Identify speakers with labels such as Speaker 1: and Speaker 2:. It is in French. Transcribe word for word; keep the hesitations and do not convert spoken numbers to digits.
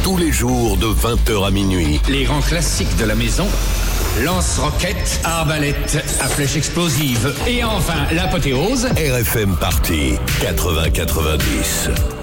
Speaker 1: tous les jours de vingt heures à minuit.
Speaker 2: Les grands classiques de la maison. Lance-roquettes, arbalète à flèche explosive. Et enfin, l'apothéose.
Speaker 1: R F M Party quatre-vingts quatre-vingt-dix.